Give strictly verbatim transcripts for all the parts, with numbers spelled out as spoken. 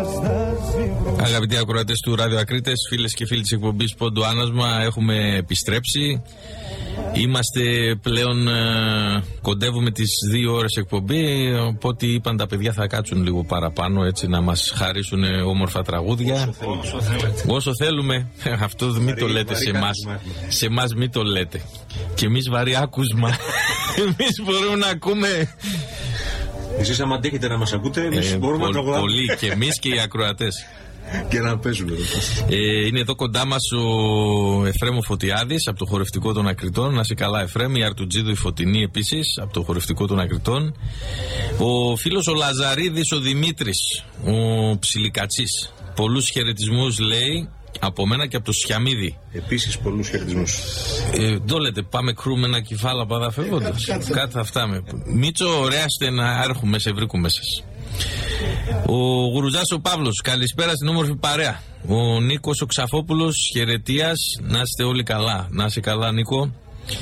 Αγαπητοί ακροατές του Ράδιο Ακρίτες, φίλες και φίλοι της εκπομπής Πόντου Άνασμα, έχουμε επιστρέψει. Είμαστε πλέον, ε, κοντεύουμε τις δύο ώρες εκπομπή, οπότε είπαν τα παιδιά θα κάτσουν λίγο παραπάνω, έτσι να μας χαρίσουν όμορφα τραγούδια. Όσο, Όσο θέλουμε. Αυτό μην το λέτε σε εμάς. Σε εμάς μην το λέτε. Και εμείς βαρύ άκουσμα. Εμείς μπορούμε να ακούμε. Εσείς άμα αντέχετε να μας ακούτε, εμείς ε, μπορούμε πο, να το γράφουμε. Πολύ, και εμείς και οι ακροατές. Και να παίζουμε. Ε, είναι εδώ κοντά μας ο Εφρέμ Φωτιάδης από το χορευτικό των Ακριτών. Να είσαι καλά, Εφρέμ. Η Αρτουτζίδου η Φωτεινή επίσης από το χορευτικό των Ακριτών. Ο φίλος ο Λαζαρίδης ο Δημήτρης, ο Ψιλικατσής. Πολλούς χαιρετισμούς λέει από μένα και από το Σιαμίδη. Επίσης πολλούς χαιρετισμούς. Ε, το λέτε, πάμε κρού με ένα κεφάλα πάντα φεύγοντας. Κάτι θα φτάμε. Μίτσο, ωραία ste να έρχομαι, σε βρήκουμε σας. Ο Γουρουζάς ο Παύλος, καλησπέρα στην όμορφη παρέα. Ο Νίκος ο Ξαφόπουλος, χαιρετίας, να είστε όλοι καλά. Να είσαι καλά, Νίκο.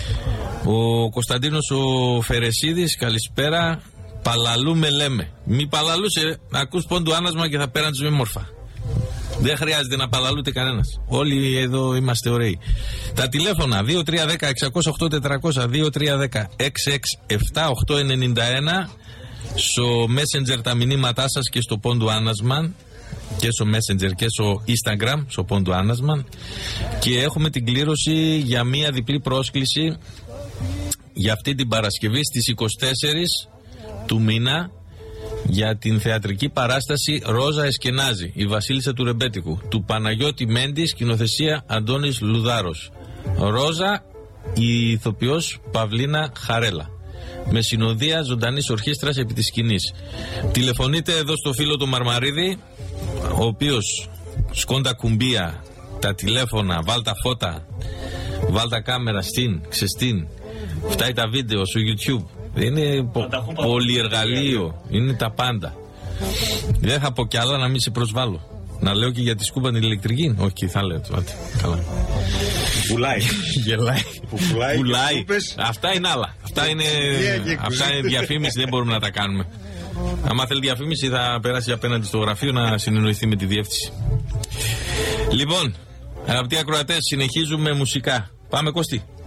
Ο Κωνσταντίνος ο Φερεσίδης, καλησπέρα. Παλαλούμε λέμε. Μη παλαλούσε, ακούς Πόντου Άνασμα και θα πέραντες με μόρφα. Δεν χρειάζεται να παλαλούτε κανένας. Όλοι εδώ είμαστε ωραίοι. Τα τηλέφωνα δύο τρία ένα μηδέν έξι οκτώ τετρακόσια, δύο τρία ένα μηδέν έξι έξι επτά οκτώ εννιά ένα. Στο Messenger τα μηνύματά σας και στο Πόντου Άνασμαν, και στο Messenger και στο Instagram, στο Πόντου Άνασμαν. Και έχουμε την κλήρωση για μία διπλή πρόσκληση για αυτή την Παρασκευή στις είκοσι τέσσερις του μήνα για την θεατρική παράσταση Ρόζα Εσκενάζη, η Βασίλισσα του Ρεμπέτικου, του Παναγιώτη Μέντη, σκηνοθεσία Αντώνης Λουδάρος. Ρόζα, η ηθοποιός Παυλίνα Χαρέλα, με συνοδεία ζωντανής ορχήστρας επί της σκηνής. Τηλεφωνείτε εδώ στο φίλο του Μαρμαρίδη, ο οποίος σκόντα κουμπία, τα τηλέφωνα, βάλτα φώτα, βάλτα κάμερα στην, ξεστήν, φτάει τα βίντεο στο YouTube. Είναι πο, πολυεργαλείο, είναι τα πάντα. Δεν θα πω κι άλλα να μην σε προσβάλλω. Να λέω και για τη σκούπα την ηλεκτρική. Όχι, θα λέω το. Καλά. Πουλάει. Γελάει. Που πουλάει. Πουλάει. Αυτά είναι άλλα. Αυτά είναι, αυτά είναι διαφήμιση, δεν μπορούμε να τα κάνουμε. Αν θέλει διαφήμιση θα περάσει απέναντι στο γραφείο να συνεννοηθεί με τη διεύθυνση. Λοιπόν, αγαπητοί ακροατές, συνεχίζουμε μουσικά. Πάμε, Κώστη.